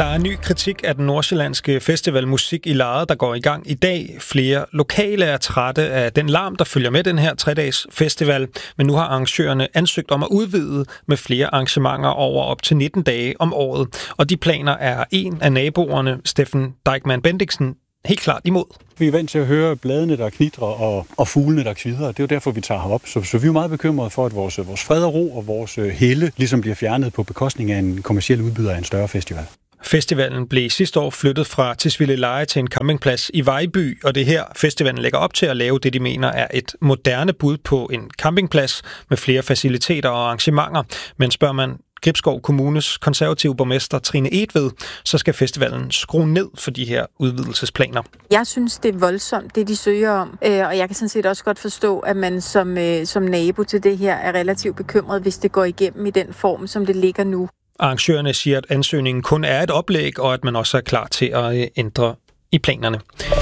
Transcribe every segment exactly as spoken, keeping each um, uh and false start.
Der er ny kritik af den nordsjællandske festival Musik i Lejet, der går i gang i dag. Flere lokale er trætte af den larm, der følger med den her tre-dages festival, men nu har arrangørerne ansøgt om at udvide med flere arrangementer over op til nitten dage om året. Og de planer er en af naboerne, Steffen Dijkman Bendiksen, helt klart imod. Vi er vant til at høre bladene, der knitrer, og, og fuglene, der kvidrer. Det er jo derfor, vi tager ham op. Så, så vi er meget bekymrede for, at vores, vores fred og ro og vores helle ligesom bliver fjernet på bekostning af en kommerciel udbyder af en større festival. Festivalen blev sidste år flyttet fra Tisvildeleje til en campingplads i Vejby, og det her festivalen lægger op til at lave det, de mener er et moderne bud på en campingplads med flere faciliteter og arrangementer. Men spørger man Gribskov Kommunes konservative borgmester Trine Edved, så skal festivalen skrue ned for de her udvidelsesplaner. Jeg synes, det er voldsomt, det de søger om, og jeg kan sådan set også godt forstå, at man som, som nabo til det her er relativt bekymret, hvis det går igennem i den form, som det ligger nu. Arrangørerne siger, at ansøgningen kun er et oplæg, og at man også er klar til at ændre i planerne.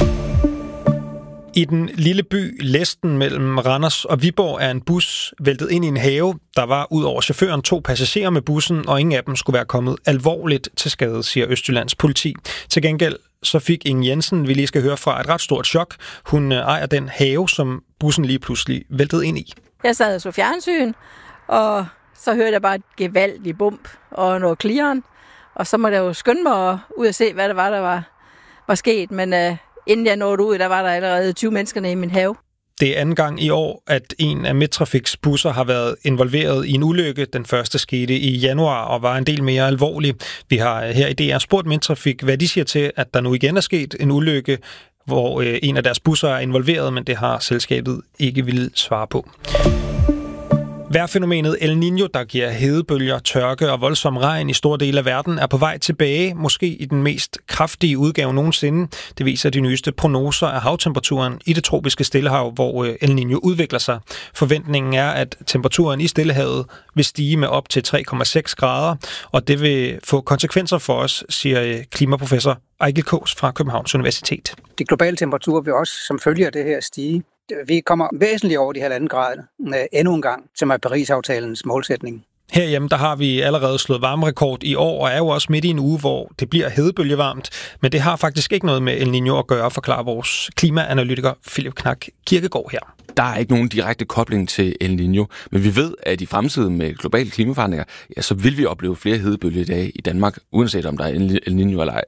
I den lille by Læsten mellem Randers og Viborg er en bus væltet ind i en have. Der var ud over chaufføren to passagerer med bussen, og ingen af dem skulle være kommet alvorligt til skade, siger Østjyllands politi. Til gengæld så fik Inge Jensen, vi lige skal høre fra, et ret stort chok. Hun ejer den have, som bussen lige pludselig væltede ind i. Jeg sad og så fjernsyn, og så hørte jeg bare et gevaldigt bump og noget klirren. Og så måtte jeg jo skynde mig ud og se, hvad det var, der var, var sket. Men uh, inden jeg nåede ud, der var der allerede tyve mennesker i min have. Det er anden gang i år, at en af Metrafiks busser har været involveret i en ulykke. Den første skete i januar og var en del mere alvorlig. Vi har her i D R spurgt Metrafik, hvad de siger til, at der nu igen er sket en ulykke, hvor øh, en af deres busser er involveret, men det har selskabet ikke ville svare på. Vejrfænomenet El Niño, der giver hedebølger, tørke og voldsom regn i store dele af verden, er på vej tilbage, måske i den mest kraftige udgave nogensinde. Det viser de nyeste prognoser af havtemperaturen i det tropiske Stillehav, hvor El Niño udvikler sig. Forventningen er, at temperaturen i Stillehavet vil stige med op til tre komma seks grader, og det vil få konsekvenser for os, siger klimaprofessor Ejgil Kaas fra Københavns Universitet. De globale temperaturer vil også som følge af det her stige. Vi kommer væsentligt over de halvanden grader endnu en gang, som er Paris-aftalens målsætning. Herhjemme der har vi allerede slået varmerekord i år, og er jo også midt i en uge, hvor det bliver hedebølgevarmt. Men det har faktisk ikke noget med El Niño at gøre, forklarer vores klimaanalytiker Philip Knak Kirkegaard her. Der er ikke nogen direkte kobling til El Niño, men vi ved, at i fremtiden med globale klimaforandringer, ja, så vil vi opleve flere hedebølgedage i Danmark, uanset om der er El Niño eller ej.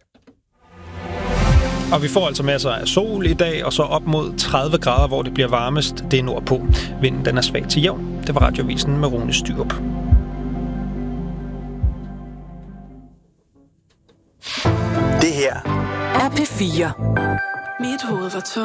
Og vi får altså masser af sol i dag, og så op mod tredive grader, hvor det bliver varmest. Det er nordpå. Vinden den er svag til jævn. Det var Radioavisen med Rune Styrup. Det her er P fire. Mit hoved var